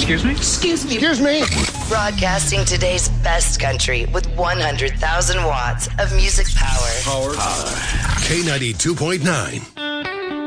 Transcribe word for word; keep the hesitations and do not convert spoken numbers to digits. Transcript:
Excuse me? Excuse me. Excuse me. Broadcasting today's best country with one hundred thousand watts of music power. Power. K ninety-two point nine.